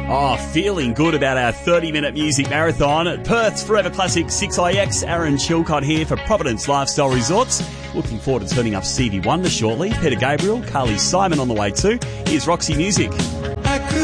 Oh, feeling good about our 30-minute music marathon at Perth's Forever Classic 6IX. Aaron Chilcott here for Providence Lifestyle Resorts. Looking forward to turning up Stevie Wonder shortly. Peter Gabriel, Carly Simon on the way too. Here's Roxy Music.